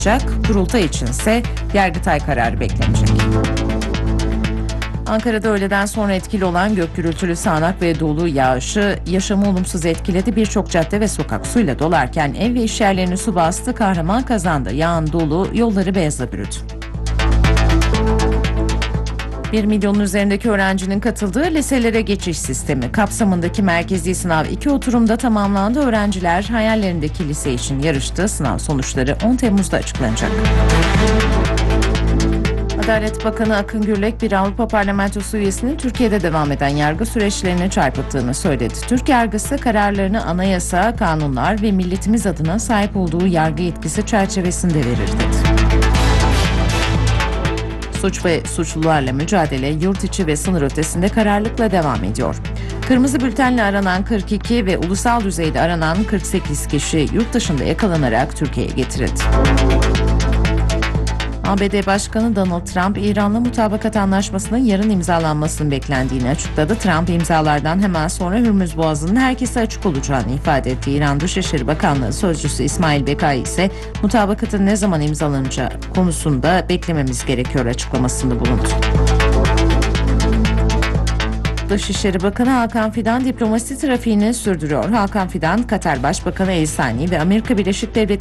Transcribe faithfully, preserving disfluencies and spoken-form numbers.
Kurultay içinse Yargıtay kararı beklenecek. Ankara'da öğleden sonra etkili olan gök gürültülü sağanak ve dolu yağışı yaşamı olumsuz etkiledi. Birçok cadde ve sokak suyla dolarken ev ve iş yerlerini su bastı. Kahramanmaraş'ta yağan dolu yolları beyaza bürüdü. Bir milyonun üzerindeki öğrencinin katıldığı liselere geçiş sistemi kapsamındaki merkezi sınav iki oturumda tamamlandı. Öğrenciler hayallerindeki lise için yarıştı. Sınav sonuçları on Temmuz'da açıklanacak. Adalet Bakanı Akın Gürlek bir Avrupa Parlamentosu üyesinin Türkiye'de devam eden yargı süreçlerini çarpıttığını söyledi. Türk yargısı kararlarını anayasa, kanunlar ve milletimiz adına sahip olduğu yargı yetkisi çerçevesinde verir dedi. Suç ve suçlularla mücadele yurt içi ve sınır ötesinde kararlılıkla devam ediyor. Kırmızı bültenle aranan kırk iki ve ulusal düzeyde aranan kırk sekiz kişi yurt dışında yakalanarak Türkiye'ye getirildi. A B D Başkanı Donald Trump, İran'la mutabakat anlaşmasının yarın imzalanmasının beklendiğini açıkladı. Trump, imzalardan hemen sonra Hürmüz Boğazı'nın herkese açık olacağını ifade etti. İran Dışişleri Bakanlığı Sözcüsü İsmail Bekai ise mutabakatın ne zaman imzalanacağı konusunda beklememiz gerekiyor açıklamasında bulundu. Dışişleri Bakanı Hakan Fidan diplomasi trafiğini sürdürüyor. Hakan Fidan, Katar Başbakanı El Sani ve Amerika Birleşik Devletleri